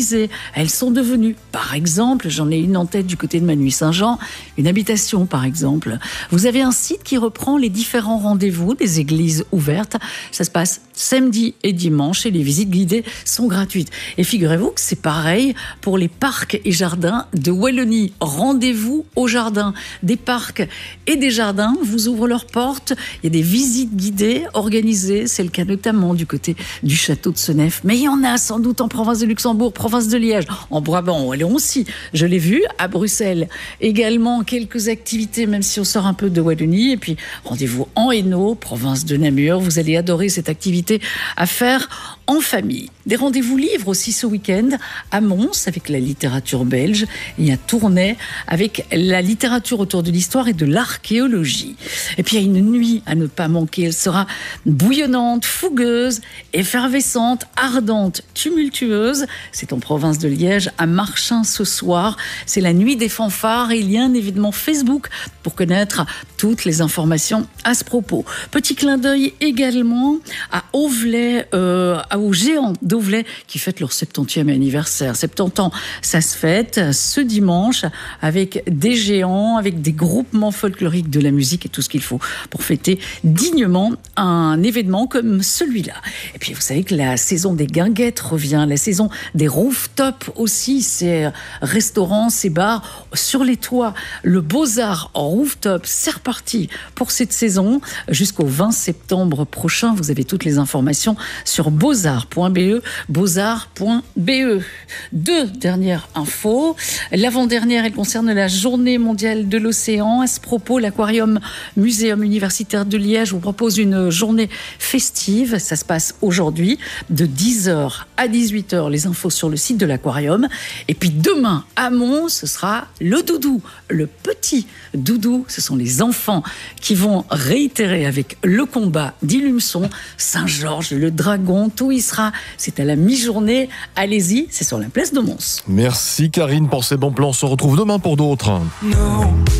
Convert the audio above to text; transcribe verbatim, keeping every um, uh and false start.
organisées. Elles sont devenues, par exemple, j'en ai une en tête du côté de Manuy-Saint-Jean, une habitation par exemple. Vous avez un site qui reprend les différents rendez-vous des églises ouvertes. Ça se passe samedi et dimanche et les visites guidées sont gratuites. Et figurez-vous que c'est pareil pour les parcs et jardins de Wallonie. Rendez-vous au jardin. Des parcs et des jardins vous ouvrent leurs portes. Il y a des visites guidées organisées. C'est le cas notamment du côté du château de Senef. Mais il y en a sans doute en province de Luxembourg, province de Liège, en Brabant, en Wallon aussi. Je l'ai vu à Bruxelles. Également quelques activités, même si on sort un peu de Wallonie. Et puis rendez-vous en Hainaut, province de Namur. Vous allez adorer cette activité à faire en famille. Des rendez-vous livres aussi ce week-end à Mons avec la littérature belge et à Tournai avec la littérature autour de l'histoire et de l'archéologie. Et puis il y a une nuit à ne pas manquer. Elle sera bouillonnante, fougueuse, effervescente, ardente, tumultueuse. C'est en province de Liège à Marchin ce soir. C'est la nuit des fanfares et il y a un événement Facebook pour connaître toutes les informations à ce propos. Petit clin d'œil également à Auvelais, euh, aux géants d'Auvelais qui fêtent leur septantième anniversaire. soixante-dix ans, ça se fête ce dimanche avec des géants, avec des groupements folkloriques, de la musique et tout ce qu'il faut pour fêter dignement un événement comme celui-là. Et puis vous savez que la saison des guinguettes revient, la saison des rooftops aussi, ces restaurants, ces bars sur les toits. Le Beaux-Arts en rooftop, c'est reparti pour cette saison jusqu'au vingt septembre prochain. Vous avez toutes les informations sur beauxarts point b e, beauxarts point b e. Deux dernières infos. L'avant-dernière, elle concerne la Journée mondiale de l'océan. À ce propos, l'Aquarium Muséum universitaire de Liège vous propose une journée festive. Ça se passe aujourd'hui de dix heures à dix-huit heures. Les infos sur le site de l'Aquarium. Et puis demain, à Mons, ce sera le doudou, le petit doudou. Ce sont les enfants qui vont réitérer avec le combat d'Ilumson, Saint-Georges, le dragon, tout y sera. C'est à la mi-journée. Allez-y, c'est sur la place de Mons. Merci Karine pour ces bons plans. On se retrouve demain pour d'autres. No.